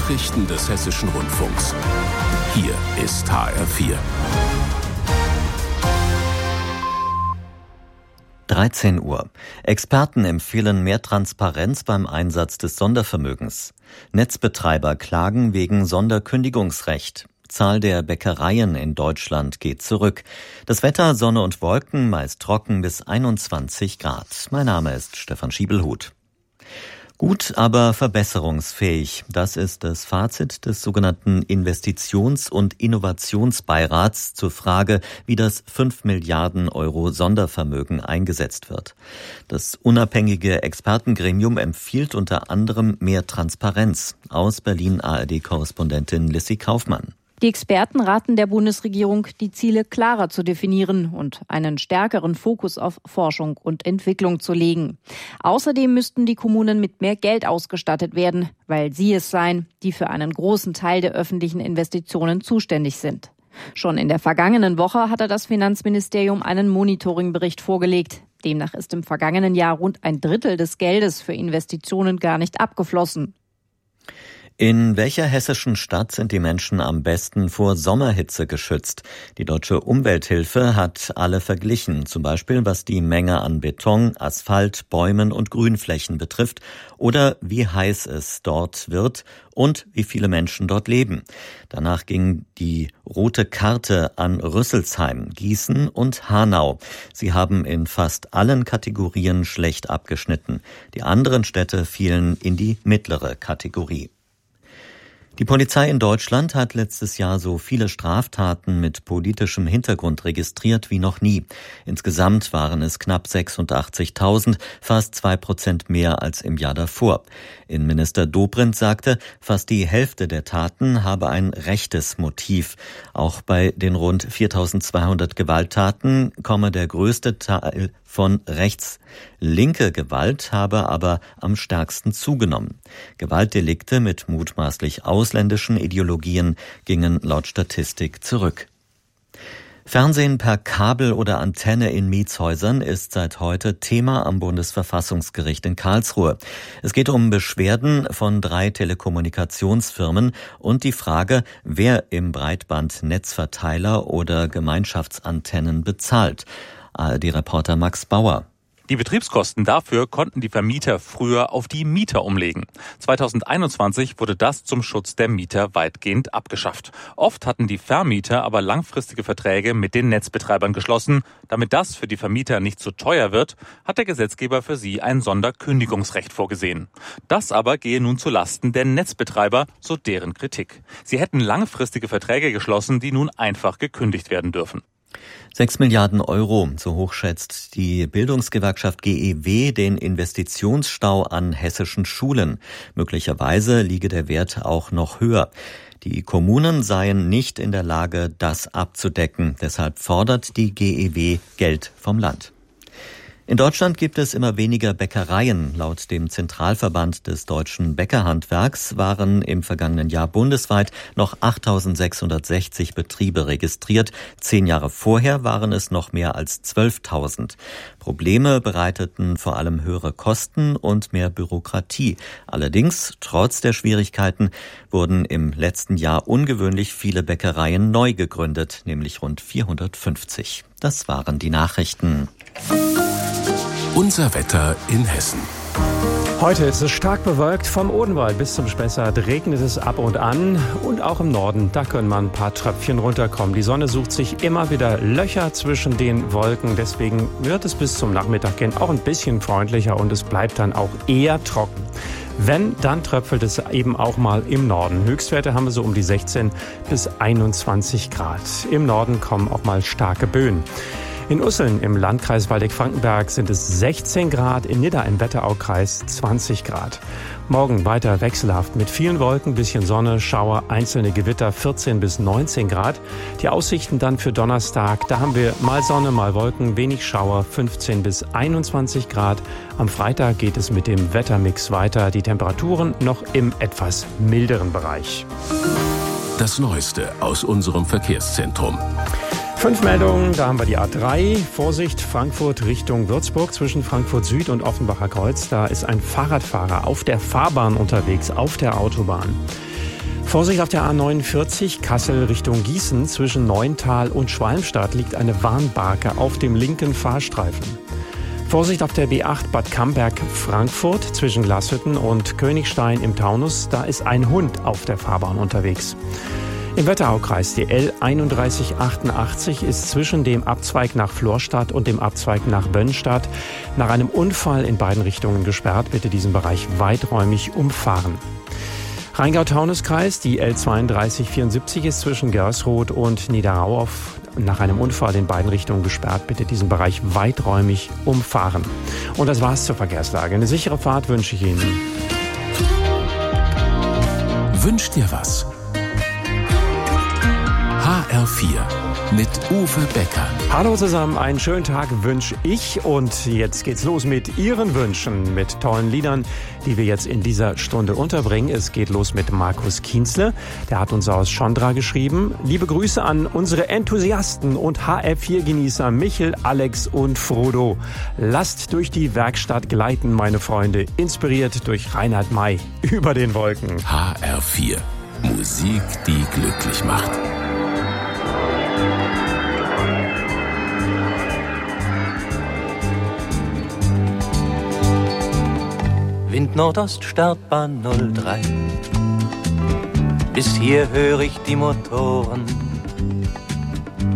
Nachrichten des Hessischen Rundfunks. Hier ist HR4. 13 Uhr. Experten empfehlen mehr Transparenz beim Einsatz des Sondervermögens. Netzbetreiber klagen wegen Sonderkündigungsrecht. Zahl der Bäckereien in Deutschland geht zurück. Das Wetter, Sonne und Wolken, meist trocken bis 21 Grad. Mein Name ist Stefan Schiebelhuth. Gut, aber verbesserungsfähig. Das ist das Fazit des sogenannten Investitions- und Innovationsbeirats zur Frage, wie das 5 Milliarden Euro Sondervermögen eingesetzt wird. Das unabhängige Expertengremium empfiehlt unter anderem mehr Transparenz. Aus Berlin ARD-Korrespondentin Lissy Kaufmann. Die Experten raten der Bundesregierung, die Ziele klarer zu definieren und einen stärkeren Fokus auf Forschung und Entwicklung zu legen. Außerdem müssten die Kommunen mit mehr Geld ausgestattet werden, weil sie es seien, die für einen großen Teil der öffentlichen Investitionen zuständig sind. Schon in der vergangenen Woche hatte das Finanzministerium einen Monitoringbericht vorgelegt. Demnach ist im vergangenen Jahr rund ein Drittel des Geldes für Investitionen gar nicht abgeflossen. In welcher hessischen Stadt sind die Menschen am besten vor Sommerhitze geschützt? Die Deutsche Umwelthilfe hat alle verglichen, zum Beispiel was die Menge an Beton, Asphalt, Bäumen und Grünflächen betrifft oder wie heiß es dort wird und wie viele Menschen dort leben. Danach ging die rote Karte an Rüsselsheim, Gießen und Hanau. Sie haben in fast allen Kategorien schlecht abgeschnitten. Die anderen Städte fielen in die mittlere Kategorie. Die Polizei in Deutschland hat letztes Jahr so viele Straftaten mit politischem Hintergrund registriert wie noch nie. Insgesamt waren es knapp 86.000, fast 2% mehr als im Jahr davor. Innenminister Dobrindt sagte, fast die Hälfte der Taten habe ein rechtes Motiv. Auch bei den rund 4.200 Gewalttaten komme der größte Teil von rechts. Linke Gewalt habe aber am stärksten zugenommen. Gewaltdelikte mit mutmaßlich ausländischen Ideologien gingen laut Statistik zurück. Fernsehen per Kabel oder Antenne in Mietshäusern ist seit heute Thema am Bundesverfassungsgericht in Karlsruhe. Es geht um Beschwerden von 3 Telekommunikationsfirmen und die Frage, wer im Breitbandnetzverteiler oder Gemeinschaftsantennen bezahlt. ARD-Reporter Max Bauer. Die Betriebskosten dafür konnten die Vermieter früher auf die Mieter umlegen. 2021 wurde das zum Schutz der Mieter weitgehend abgeschafft. Oft hatten die Vermieter aber langfristige Verträge mit den Netzbetreibern geschlossen. Damit das für die Vermieter nicht zu teuer wird, hat der Gesetzgeber für sie ein Sonderkündigungsrecht vorgesehen. Das aber gehe nun zu Lasten der Netzbetreiber, so deren Kritik. Sie hätten langfristige Verträge geschlossen, die nun einfach gekündigt werden dürfen. 6 Milliarden Euro, so hoch schätzt die Bildungsgewerkschaft GEW den Investitionsstau an hessischen Schulen. Möglicherweise liege der Wert auch noch höher. Die Kommunen seien nicht in der Lage, das abzudecken. Deshalb fordert die GEW Geld vom Land. In Deutschland gibt es immer weniger Bäckereien. Laut dem Zentralverband des deutschen Bäckerhandwerks waren im vergangenen Jahr bundesweit noch 8.660 Betriebe registriert. 10 Jahre vorher waren es noch mehr als 12.000. Probleme bereiteten vor allem höhere Kosten und mehr Bürokratie. Allerdings, trotz der Schwierigkeiten, wurden im letzten Jahr ungewöhnlich viele Bäckereien neu gegründet, nämlich rund 450. Das waren die Nachrichten. Unser Wetter in Hessen. Heute ist es stark bewölkt. Vom Odenwald bis zum Spessart regnet es ab und an. Und auch im Norden, da können mal ein paar Tröpfchen runterkommen. Die Sonne sucht sich immer wieder Löcher zwischen den Wolken. Deswegen wird es bis zum Nachmittag hin auch ein bisschen freundlicher und es bleibt dann auch eher trocken. Wenn, dann tröpfelt es eben auch mal im Norden. Höchstwerte haben wir so um die 16 bis 21 Grad. Im Norden kommen auch mal starke Böen. In Usseln im Landkreis Waldeck-Frankenberg sind es 16 Grad, in Nidda im Wetteraukreis 20 Grad. Morgen weiter wechselhaft mit vielen Wolken, bisschen Sonne, Schauer, einzelne Gewitter 14 bis 19 Grad. Die Aussichten dann für Donnerstag, da haben wir mal Sonne, mal Wolken, wenig Schauer 15 bis 21 Grad. Am Freitag geht es mit dem Wettermix weiter, die Temperaturen noch im etwas milderen Bereich. Das Neueste aus unserem Verkehrszentrum. 5 Meldungen, da haben wir die A3. Vorsicht, Frankfurt Richtung Würzburg zwischen Frankfurt Süd und Offenbacher Kreuz. Da ist ein Fahrradfahrer auf der Fahrbahn unterwegs, auf der Autobahn. Vorsicht auf der A49 Kassel Richtung Gießen. Zwischen Neuntal und Schwalmstadt liegt eine Warnbarke auf dem linken Fahrstreifen. Vorsicht auf der B8 Bad Camberg-Frankfurt zwischen Glashütten und Königstein im Taunus. Da ist ein Hund auf der Fahrbahn unterwegs. Im Wetteraukreis die L3188 ist zwischen dem Abzweig nach Florstadt und dem Abzweig nach Bönnstadt nach einem Unfall in beiden Richtungen gesperrt. Bitte diesen Bereich weiträumig umfahren. Rheingau-Taunus-Kreis, die L3274 ist zwischen Gersroth und Niederau nach einem Unfall in beiden Richtungen gesperrt. Bitte diesen Bereich weiträumig umfahren. Und das war's zur Verkehrslage. Eine sichere Fahrt wünsche ich Ihnen. Wünsch dir was? HR4 mit Uwe Becker. Hallo zusammen, einen schönen Tag wünsche ich. Und jetzt geht's los mit Ihren Wünschen, mit tollen Liedern, die wir jetzt in dieser Stunde unterbringen. Es geht los mit Markus Kienzle. Der hat uns aus Schondra geschrieben. Liebe Grüße an unsere Enthusiasten und HR4-Genießer Michel, Alex und Frodo. Lasst durch die Werkstatt gleiten, meine Freunde. Inspiriert durch Reinhard May. Über den Wolken. HR4. Musik, die glücklich macht. Wind Nordost, Startbahn 03. Bis hier höre ich die Motoren